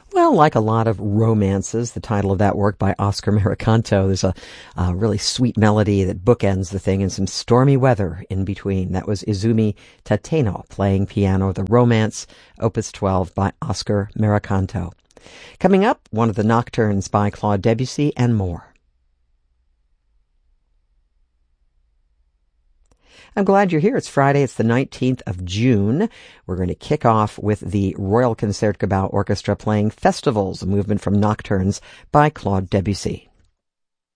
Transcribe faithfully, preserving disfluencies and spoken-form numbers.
Well, like a lot of romances, the title of that work by Oscar Mericanto, there's a, a really sweet melody that bookends the thing and some stormy weather in between. That was Izumi Tateno playing piano, The Romance, Opus twelve by Oscar Mericanto. Coming up, one of the nocturnes by Claude Debussy and more. I'm glad you're here. It's Friday. It's the nineteenth of June. We're going to kick off with the Royal Concertgebouw Orchestra playing Festivals, a movement from Nocturnes by Claude Debussy.